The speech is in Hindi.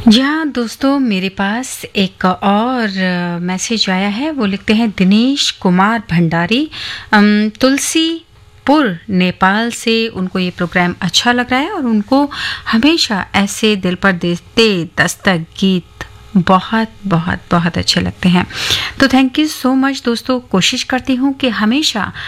जी हाँ दोस्तों, मेरे पास एक और मैसेज आया है। वो लिखते हैं दिनेश कुमार भंडारी, तुलसीपुर नेपाल से। उनको ये प्रोग्राम अच्छा लग रहा है और उनको हमेशा ऐसे दिल पर देते दस्तक गीत बहुत बहुत बहुत अच्छे लगते हैं। तो थैंक यू सो मच दोस्तों। कोशिश करती हूँ कि हमेशा